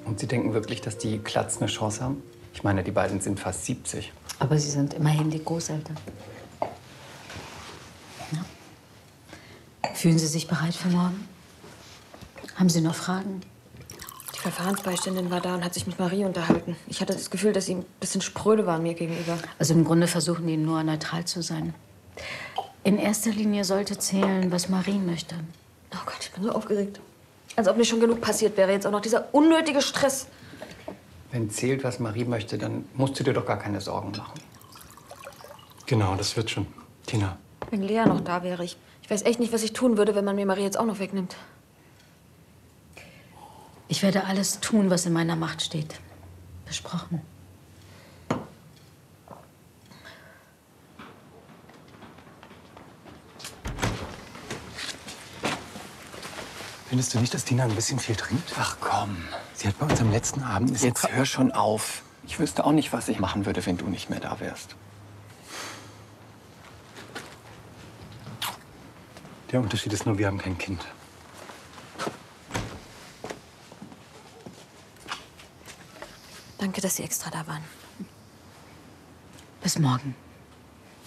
Und Sie denken wirklich, dass die Klatz eine Chance haben? Ich meine, die beiden sind fast 70. Aber Sie sind immerhin die Großeltern. Ja. Fühlen Sie sich bereit für morgen? Haben Sie noch Fragen? Die Verfahrensbeiständin war da und hat sich mit Marie unterhalten. Ich hatte das Gefühl, dass sie ein bisschen spröde war mir gegenüber. Also im Grunde versuchen die nur neutral zu sein. In erster Linie sollte zählen, was Marie möchte. Oh Gott, ich bin so aufgeregt. Als ob nicht schon genug passiert wäre. Jetzt auch noch dieser unnötige Stress. Wenn zählt, was Marie möchte, dann musst du dir doch gar keine Sorgen machen. Genau, das wird schon. Tina. Wenn Lea noch da wäre. Ich weiß echt nicht, was ich tun würde, wenn man mir Marie jetzt auch noch wegnimmt. Ich werde alles tun, was in meiner Macht steht. Versprochen. Findest du nicht, dass Tina ein bisschen viel trinkt? Ach komm, Sie hat bei uns am letzten Abend... jetzt hör schon auf. Ich wüsste auch nicht, was ich machen würde, wenn du nicht mehr da wärst. Der Unterschied ist nur, wir haben kein Kind. Danke, dass Sie extra da waren. Bis morgen.